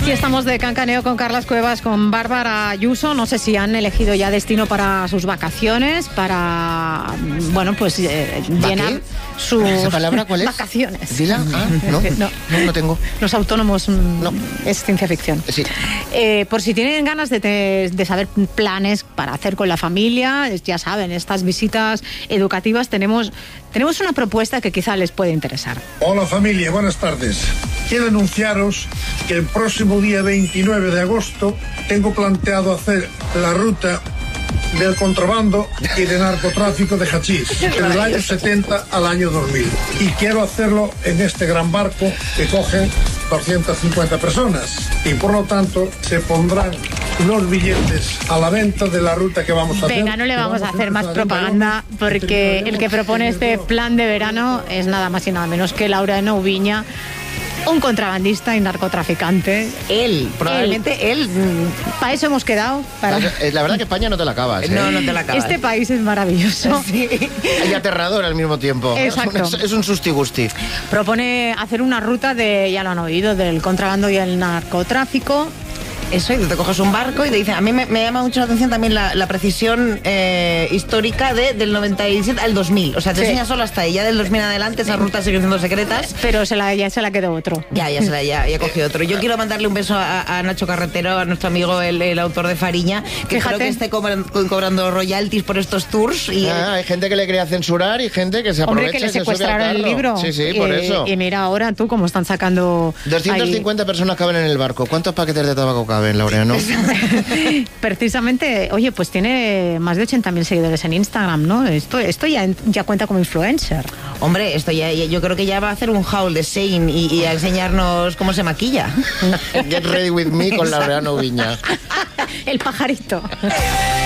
Aquí estamos de cancaneo con Carlas Cuevas, con Bárbara Ayuso. No sé si han elegido ya destino para sus vacaciones, para, bueno, pues llenar sus ¿Esa palabra cuál es? vacaciones. ¿Dila? No tengo. Los autónomos es ciencia ficción. Sí. Por si tienen ganas de saber planes para hacer con la familia, ya saben, estas visitas educativas, tenemos una propuesta que quizá les puede interesar. Hola familia, buenas tardes. Quiero anunciaros que el próximo día 29 de agosto tengo planteado hacer la ruta del contrabando y de narcotráfico de hachís del año 70 al año 2000. Y quiero hacerlo en este gran barco que coge 250 personas. Y por lo tanto se pondrán los billetes a la venta de la ruta que vamos a hacer. Venga, no le vamos a hacer más propaganda porque el que propone este plan de verano es nada más y nada menos que Laureano Ubiña, un contrabandista y narcotraficante. Probablemente él. Para eso hemos quedado. La verdad que España no te la acabas. No te la acabas. Este país es maravilloso. Sí. Y aterrador al mismo tiempo. Exacto. Es un susti-gusti. Propone hacer una ruta ya lo han oído, del contrabando y el narcotráfico. Eso, y te coges un barco y te dicen, a mí me llama mucho la atención también la precisión histórica del 97 al 2000. O sea, te enseña solo hasta ahí, ya del 2000 adelante esas rutas siguen siendo secretas. Pero ya se la quedó otro. Ya cogió otro. Yo quiero mandarle un beso a Nacho Carretero, a nuestro amigo, el autor de Fariña, que creo que esté cobrando royalties por estos tours. Y hay gente que le quería censurar y gente que se aprovecha. Hombre, que le secuestraron el libro. Sí, por eso. Y mira ahora tú cómo están sacando 250 personas caben en el barco. ¿Cuántos paquetes de tabaco caben, Laureano? Precisamente, oye, pues tiene más de 80.000 seguidores en Instagram, ¿no? Esto ya cuenta como influencer. Hombre, esto yo creo que ya va a hacer un haul de Shein y a enseñarnos cómo se maquilla. Get ready with me con Laureano Ubiña. El pajarito.